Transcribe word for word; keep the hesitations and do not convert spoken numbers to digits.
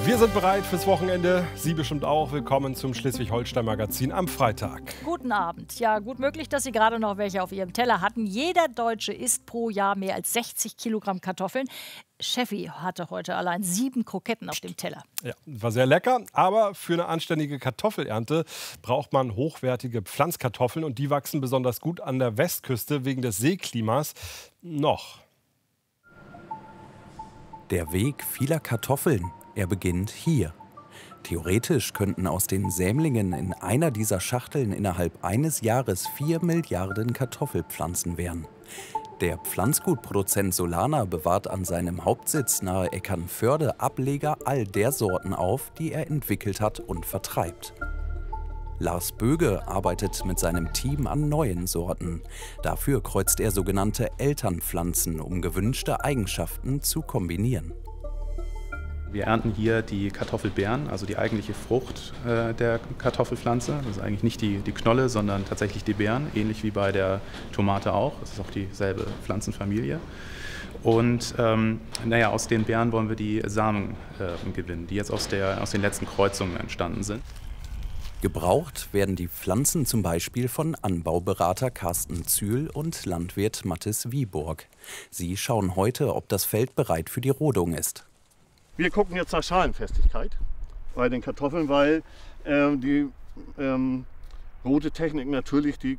Wir sind bereit fürs Wochenende. Sie bestimmt auch. Willkommen zum Schleswig-Holstein-Magazin am Freitag. Guten Abend. Ja, gut möglich, dass Sie gerade noch welche auf Ihrem Teller hatten. Jeder Deutsche isst pro Jahr mehr als sechzig Kilogramm Kartoffeln. Cheffi hatte heute allein sieben Kroketten auf dem Teller. Ja, war sehr lecker, aber für eine anständige Kartoffelernte braucht man hochwertige Pflanzkartoffeln und die wachsen besonders gut an der Westküste wegen des Seeklimas. Noch. Der Weg vieler Kartoffeln, er beginnt hier. Theoretisch könnten aus den Sämlingen in einer dieser Schachteln innerhalb eines Jahres vier Milliarden Kartoffelpflanzen werden. Der Pflanzgutproduzent Solana bewahrt an seinem Hauptsitz nahe Eckernförde Ableger all der Sorten auf, die er entwickelt hat und vertreibt. Lars Böge arbeitet mit seinem Team an neuen Sorten. Dafür kreuzt er sogenannte Elternpflanzen, um gewünschte Eigenschaften zu kombinieren. Wir ernten hier die Kartoffelbeeren, also die eigentliche Frucht äh, der Kartoffelpflanze. Das ist eigentlich nicht die, die Knolle, sondern tatsächlich die Beeren, ähnlich wie bei der Tomate auch. Das ist auch dieselbe Pflanzenfamilie. Und ähm, naja, aus den Beeren wollen wir die Samen äh, gewinnen, die jetzt aus, der, aus den letzten Kreuzungen entstanden sind. Gebraucht werden die Pflanzen zum Beispiel von Anbauberater Carsten Zühl und Landwirt Mathis Wieborg. Sie schauen heute, ob das Feld bereit für die Rodung ist. Wir gucken jetzt nach Schalenfestigkeit bei den Kartoffeln, weil äh, die ähm, rote Technik natürlich die